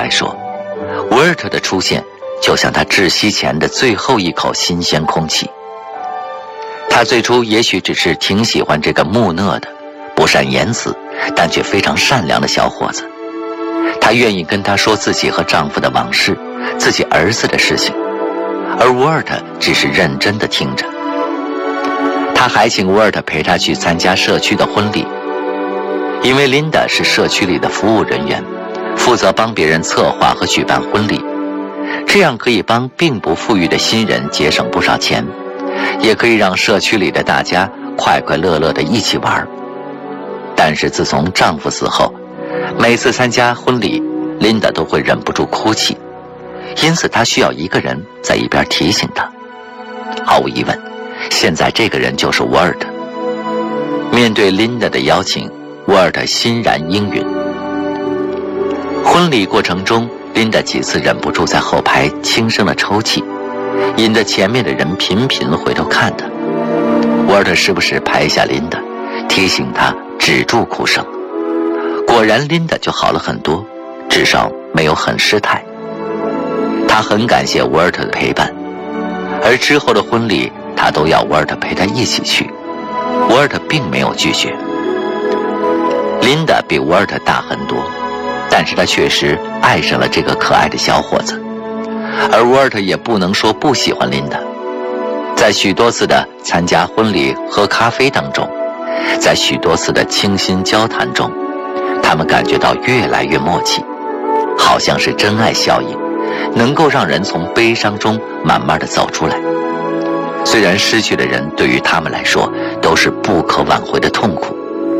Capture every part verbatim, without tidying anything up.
来说，沃尔特的出现就像他窒息前的最后一口新鲜空气。他最初也许只是挺喜欢这个木讷的、不善言辞但却非常善良的小伙子，他愿意跟他说自己和丈夫的往事，自己儿子的事情，而沃尔特只是认真地听着。他还请沃尔特陪他去参加社区的婚礼，因为琳达是社区里的服务人员，负责帮别人策划和举办婚礼，这样可以帮并不富裕的新人节省不少钱，也可以让社区里的大家快快乐乐地一起玩。但是自从丈夫死后，每次参加婚礼，琳达都会忍不住哭泣，因此她需要一个人在一边提醒她。毫无疑问，现在这个人就是沃尔特。面对琳达的邀请，沃尔特欣然应允。婚礼过程中，琳达几次忍不住在后排轻声的抽泣，引得前面的人频频回头看他。沃尔特时不时拍一下琳达，提醒她止住哭声。果然琳达就好了很多，至少没有很失态。他很感谢沃尔特的陪伴，而之后的婚礼他都要沃尔特陪他一起去。沃尔特并没有拒绝。琳达比沃尔特大很多，但是他确实爱上了这个可爱的小伙子，而沃尔特也不能说不喜欢琳达。在许多次的参加婚礼喝咖啡当中，在许多次的倾心交谈中，他们感觉到越来越默契，好像是真爱效应，能够让人从悲伤中慢慢地走出来。虽然失去的人对于他们来说都是不可挽回的痛苦，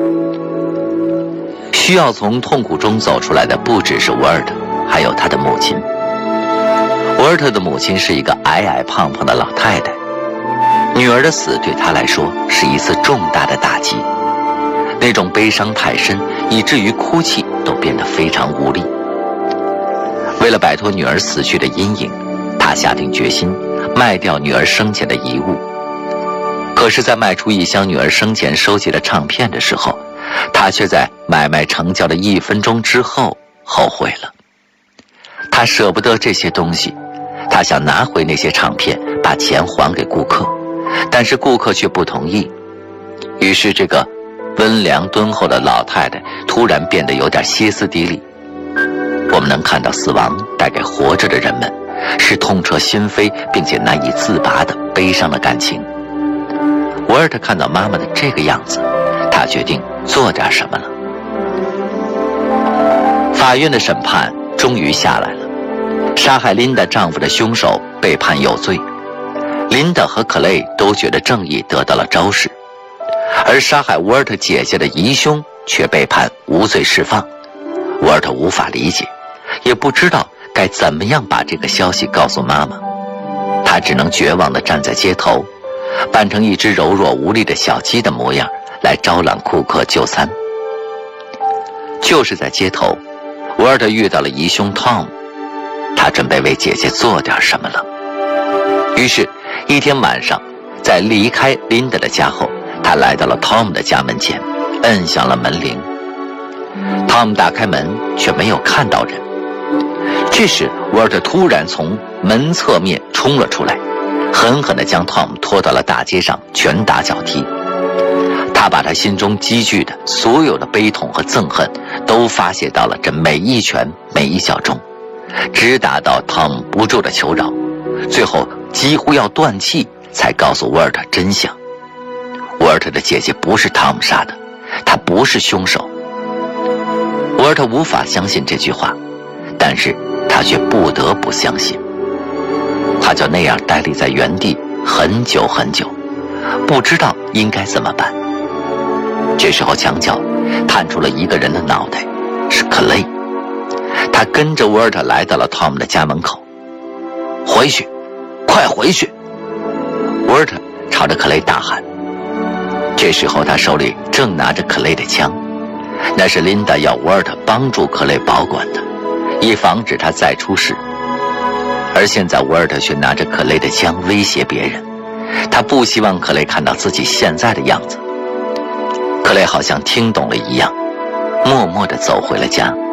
需要从痛苦中走出来的不只是沃尔特，还有他的母亲。沃尔特的母亲是一个矮矮胖胖的老太太，女儿的死对她来说是一次重大的打击，那种悲伤太深，以至于哭泣都变得非常无力。为了摆脱女儿死去的阴影，她下定决心卖掉女儿生前的遗物。可是在卖出一箱女儿生前收集的唱片的时候，她却在买卖成交的一分钟之后后悔了。她舍不得这些东西，她想拿回那些唱片，把钱还给顾客，但是顾客却不同意。于是这个温良敦厚的老太太突然变得有点歇斯底里。我们能看到死亡带给活着的人们是痛彻心扉并且难以自拔的悲伤的感情。沃尔特看到妈妈的这个样子，他决定做点什么了。法院的审判终于下来了，杀害琳达丈夫的凶手被判有罪，琳达和克雷都觉得正义得到了昭示，而杀害沃尔特姐姐的疑凶却被判无罪释放。沃尔特无法理解，也不知道该怎么样把这个消息告诉妈妈，他只能绝望地站在街头，扮成一只柔弱无力的小鸡的模样来招揽顾客就餐。就是在街头，沃尔特遇到了疑凶 Tom， 他准备为姐姐做点什么了。于是一天晚上，在离开琳达的家后，他来到了 Tom 的家门前，摁响了门铃。Tom 打开门却没有看到人。这时沃尔特突然从门侧面冲了出来，狠狠地将 Tom 拖到了大街上，拳打脚踢。他把他心中积聚的所有的悲痛和憎恨都发泄到了这每一拳每一脚中，直打到 Tom 不住的求饶，最后几乎要断气才告诉沃尔特真相。沃尔特的姐姐不是 Tom 杀的，他不是凶手。沃尔特无法相信这句话，但是他却不得不相信。他就那样呆立在原地很久很久，不知道应该怎么办。这时候墙角探出了一个人的脑袋，是克雷。他跟着沃尔特来到了 Tom 的家门口。回去，快回去！沃尔特朝着克雷大喊。这时候他手里正拿着克雷的枪，那是琳达要沃尔特帮助克雷保管的，以防止他再出事。而现在沃尔特却拿着克雷的枪威胁别人，他不希望克雷看到自己现在的样子。克雷好像听懂了一样，默默地走回了家。